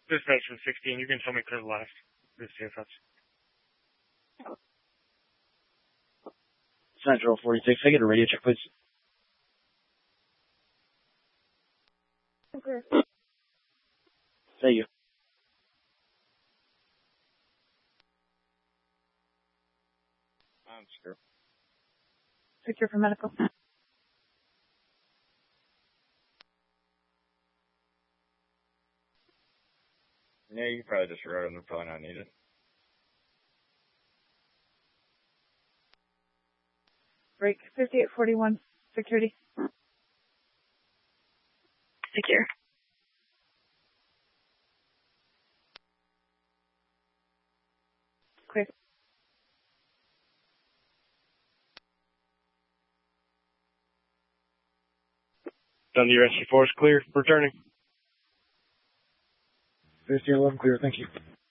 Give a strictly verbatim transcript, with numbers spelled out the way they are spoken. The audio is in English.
Dispatch from sixteen, you can tell me clear the last. This is Central forty-six, I get a radio check, please. Okay. Thank you. I'm sure. Secure for medical. Yeah, you can probably just wrote them. They're probably not needed. Break fifty-eight forty-one. Security. Secure. Clear. Done to your S C four is clear. Returning. fifteen eleven clear, thank you.